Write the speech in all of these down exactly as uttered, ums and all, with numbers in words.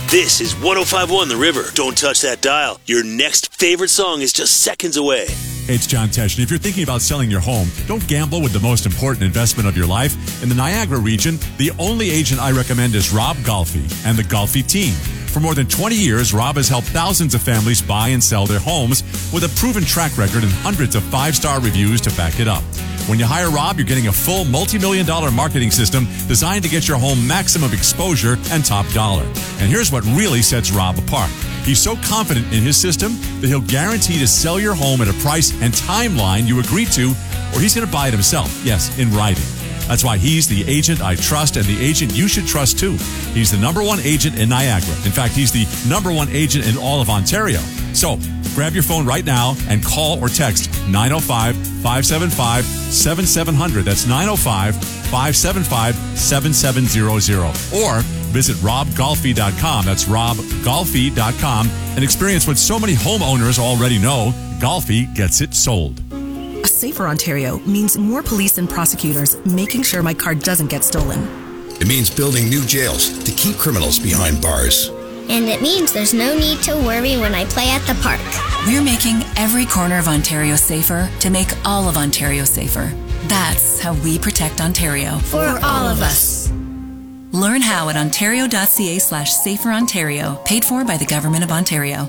This is one oh five point one The River. Don't touch that dial. Your next favorite song is just seconds away. Hey, it's John Tesh, and if you're thinking about selling your home, don't gamble with the most important investment of your life. In the Niagara region, the only agent I recommend is Rob Golfi and the Golfi team. For more than twenty years, Rob has helped thousands of families buy and sell their homes with a proven track record and hundreds of five-star reviews to back it up. When you hire Rob, you're getting a full multi-million dollar marketing system designed to get your home maximum exposure and top dollar. And here's what really sets Rob apart. He's so confident in his system that he'll guarantee to sell your home at a price and timeline you agreed to, or he's going to buy it himself. Yes, in writing. That's why he's the agent I trust and the agent you should trust too. He's the number one agent in Niagara. In fact, he's the number one agent in all of Ontario. So grab your phone right now and call or text nine oh five, five seven five, seven seven zero zero. That's nine oh five, five seven five, seven seven zero zero. Or visit rob golfi dot com. That's rob golfi dot com and experience what so many homeowners already know. Golfi gets it sold. A safer Ontario means more police and prosecutors making sure my car doesn't get stolen. It means building new jails to keep criminals behind bars. And it means there's no need to worry when I play at the park. We're making every corner of Ontario safer to make all of Ontario safer. That's how we protect Ontario. For all of us. Learn how at ontario.ca slash safer Ontario. Paid for by the Government of Ontario.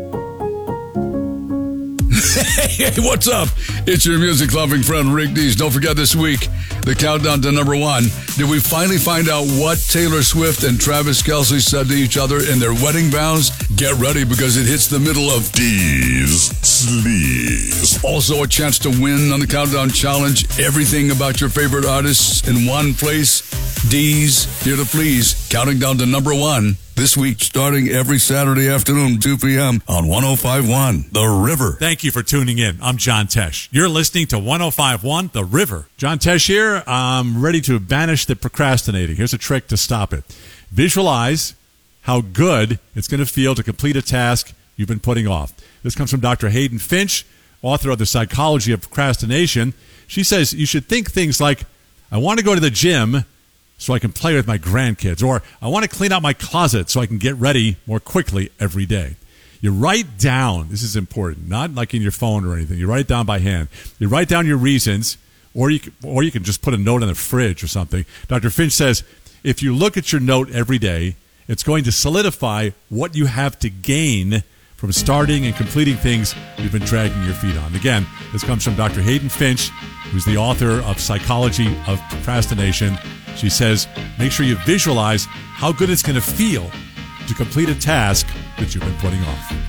Hey, what's up? It's your music-loving friend Rick Dees. Don't forget this week, the countdown to number one. Did we finally find out what Taylor Swift and Travis Kelce said to each other in their wedding vows? Get ready because it hits the middle of Dees Sleaze. Also a chance to win on the Countdown Challenge. Everything about your favorite artists in one place. Dees, here to please. Counting down to number one. This week, starting every Saturday afternoon, two p.m. on one oh five point one The River. Thank you for tuning in. I'm John Tesh. You're listening to one oh five point one The River. John Tesh here. I'm ready to banish the procrastinating. Here's a trick to stop it. Visualize how good it's going to feel to complete a task you've been putting off. This comes from Doctor Hayden Finch, author of The Psychology of Procrastination. She says you should think things like, I want to go to the gym so I can play with my grandkids, or I want to clean out my closet so I can get ready more quickly every day. You write down, this is important, not like in your phone or anything. You write it down by hand. You write down your reasons, or you can, or you can just put a note on the fridge or something. Doctor Finch says, if you look at your note every day, it's going to solidify what you have to gain from starting and completing things you've been dragging your feet on. Again, this comes from Doctor Hayden Finch, who's the author of Psychology of Procrastination. She says, make sure you visualize how good it's going to feel to complete a task that you've been putting off.